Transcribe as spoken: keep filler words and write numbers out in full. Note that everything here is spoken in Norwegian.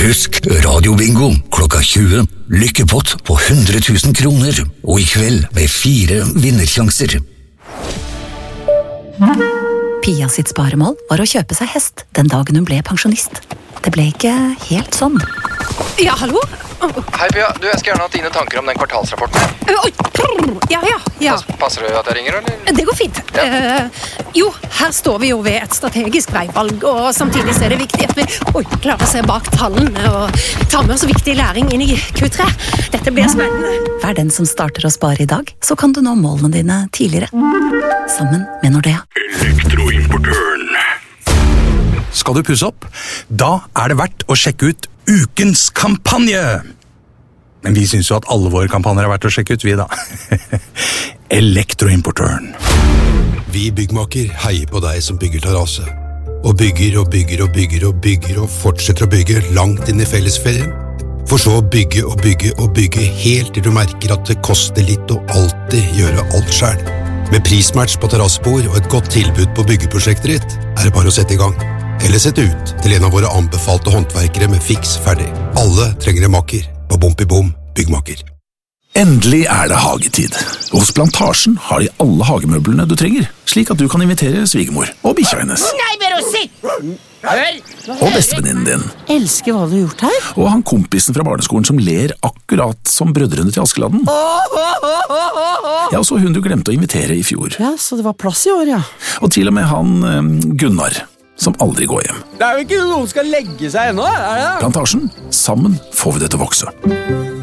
Husk radiobingo klokka tjue. Lykkepott på hundre tusen kroner. Og i kveld med fire vinnersjanser. Pia sitt sparemål var å kjøpe seg hest den dagen hun ble pensjonist. Det ble ikke helt sånn. Ja, hallo? Hei Pia, du, jeg skal gjerne ha dine tanker om den kvartalsrapporten. Oi, ja, ja, ja. Passer det at jeg ringer, eller? Det går fint. Ja. Uh, jo, her står vi jo ved et strategisk veivalg, og samtidig så er det viktig at vi oi, klarer å se bak tallene og ta med oss viktig læring inn i Q tre. Dette blir spennende. Vær den som starter å spare i dag, så kan du nå målene dine tidligere. Sammen med Nordea. Elektroimportøren. Skal du pusse opp? Da er det verdt å sjekke ut ukens kampanje! Men vi synes jo at alle våre kampanjer er verdt å sjekke ut, vi da. Elektroimportøren. Vi byggmaker heier på deg som bygger terrasse. Og bygger og bygger og bygger og bygger og fortsetter å bygge langt inn i fellesferien. For så å bygge og bygge og bygge helt til du merker at det koster litt å alltid gjøre alt selv. Med prismatch på terrassebord og et godt tilbud på byggeprosjektet ditt, er det bare å sette i gang. Eller sette ut til en av våre anbefalte håndverkere med fiks ferdig. Alle trenger en makker på Bompibom byggmaker. Endelig er det hagetid. Hos Plantasjen har de alle hagemøblene du trenger, slik at du kan invitere svigermor og bikkja hennes. Nei, bare sitt! Hør! Og bestevenninnen din. Elsker hva du har gjort her. Og han kompisen fra barneskolen som ler akkurat som brødrene til Askeladden. Ja, og så hun du glemte å invitere i fjor. Ja, så det var plass i år, ja. Og til og med han um, Gunnar, som aldri går hjem. Det er jo ikke noen som skal legge seg ennå, er det? Plantasjen, sammen får vi det til å vokse.